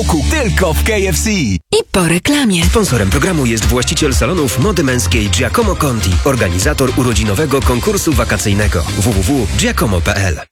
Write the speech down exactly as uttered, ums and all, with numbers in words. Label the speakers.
Speaker 1: Tylko w K F C.
Speaker 2: I po reklamie.
Speaker 3: Sponsorem programu jest właściciel salonów mody męskiej Giacomo Conti, organizator urodzinowego konkursu wakacyjnego w w w kropka giacomo kropka p l.